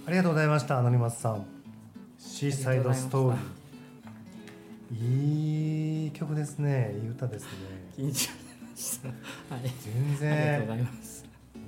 ありがとうございました。のりますさん、シーサイドストーリー、いい曲ですね。いい歌ですね。 緊張しました。はい。 全然ありがとうございます。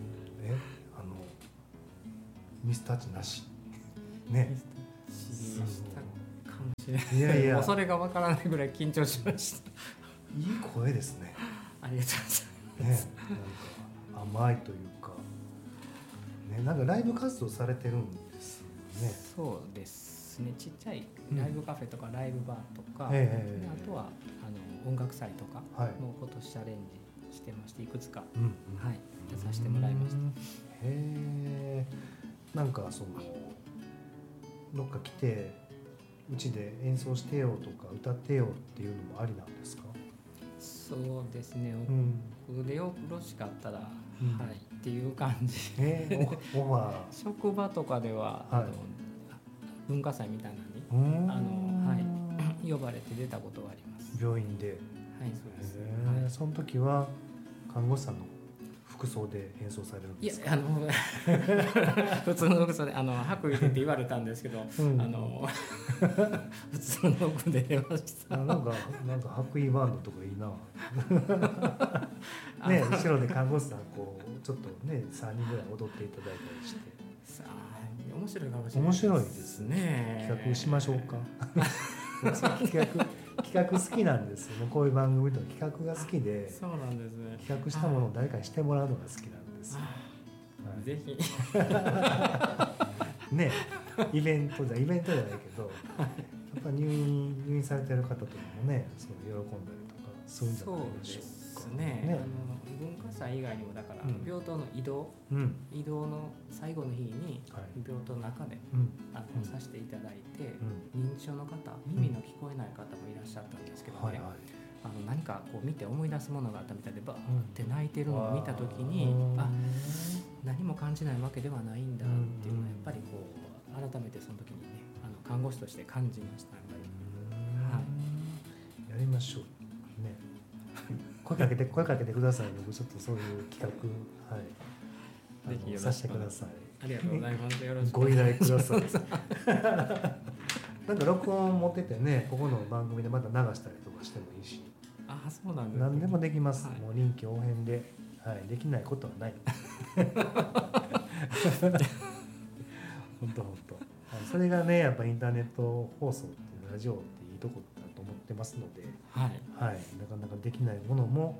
ミスタッチなしね。 ミスタッチしたかもしれない。 いやいや、 もうそれがわからないぐらい緊張しました。 いい声ですね。 ありがとうございます。 ね、なんか甘いというか、ね、なんかライブ活動されてるんですよね。 そうですね。ちっちゃいライブカフェとかライブバーとか、あとは音楽祭とかも今年チャレンジしてまして、いくつか、はい、出させてもらいました。 へー、なんかそのどっか来てうちで演奏してよとか歌ってよっていうのもありなんですか？ そうですね、僕でよろしかったら、はいっていう感じ。 オファー職場とかでは、文化祭みたいなのに呼ばれて出たことがあります。 病院で。 はい、そうです。 その時は看護師さんの服装で演奏されるんですか？ いや、普通の服装で白衣でって言われたんですけど、普通の服で出ました。 なんか白衣バンドとかいいな。ね、後ろで看護師さんこうちょっとね3人ぐらい踊っていただいたりして。 面白いかもしれない。 面白いですね。企画しましょうか。企画好きなんですよ。こういう番組とか企画が好きで。 そうなんですね。 企画したものを誰かにしてもらうのが好きなんですよ。 ぜひ。 ね、イベントじゃないけど、やっぱ入院されてる方とかもね、そう喜んだりとかするんじゃないでしょうか。 そうですね。文化祭以外にもだから、病棟の移動の最後の日に病棟の中でさせていただいて、認知症の方、耳の聞こえない方もいらっしゃったんですけどね。何かこう見て思い出すものがあったみたいでバーって泣いてるのを見た時に、何も感じないわけではないんだっていうのはやっぱりこう改めてその時にね看護師として感じました。やっぱりやりましょうね。声かけてください。僕ちょっとそういう企画ぜひさせてください。 ありがとうございます。よろしくご依頼ください。なんか録音持っててね、ここの番組でまた流したりとかしてもいいし。 そうなんです。 何でもできます。もう臨機応変で、できないことはない。本当。それがね、やっぱインターネット放送っていうラジオっていいとこだと思ってますので、なかなかできないものも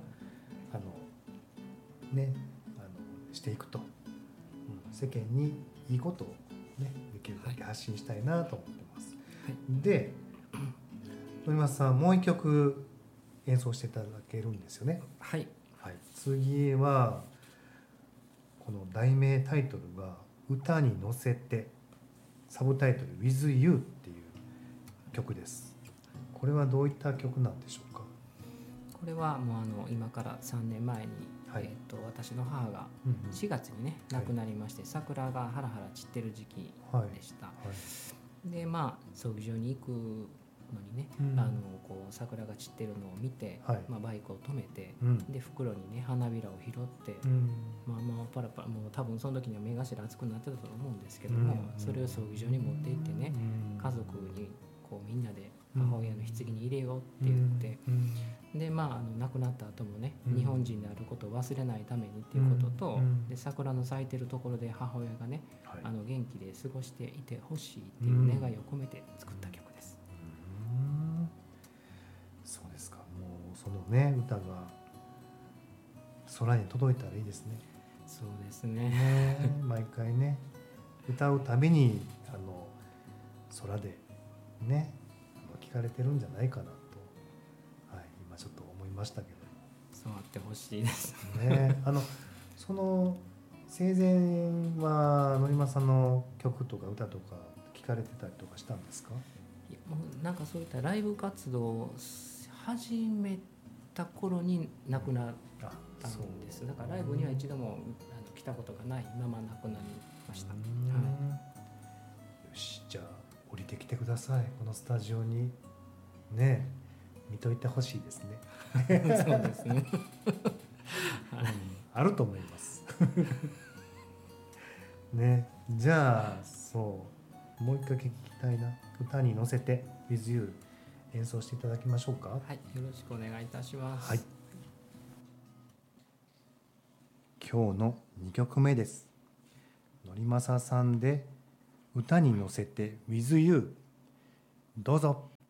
していくと、世間にいいことをねできるだけ発信したいなと思ってます。で、のりますさん、もう一曲演奏していただけるんですよね。次はこの題名タイトルが歌に乗せて、サブタイトル With You っていう曲です。これはどういった曲なんでしょうか？ これはもう今から3年前に、私の母が4月にね亡くなりまして、桜がハラハラ散ってる時期でした。で葬儀場に行くのにね、こう桜が散ってるのを見て、バイクを止めて、で袋にね花びらを拾って、パラパラ、もう多分その時には目頭熱くなってたと思うんですけども、それを葬儀場に持って行ってね、家族にこうみんなで母親の棺に入れようって言って、で亡くなった後もね、日本人であることを忘れないためにっていうことと、で桜の咲いてるところで母親がね、元気で過ごしていてほしいっていう願いを込めて作った曲です。 そうですか。もうそのね歌が空に届いたらいいですね。 そうですね。 毎回ね歌うたびに空でね聞かれてるんじゃないかなと、今ちょっと思いましたけど。 そうあってほしいですね。その生前はのりまさんの曲とか歌とか聞かれてたりとかしたんですか？ いや、もうなんかそういったライブ活動を始めた頃に亡くなったんです。だからライブには一度も来たことがないまま亡くなりました。よし、じゃあ降りてきてください。このスタジオにね、見といてほしいですね。 そうですね。 あると思います。ね、じゃあそうもう一回聞きたいな。歌に乗せて With You 演奏していただきましょうか。 はい、よろしくお願いいたします。 はい、今日の2曲目です。のりまささんで歌に乗せて With You、 どうぞ。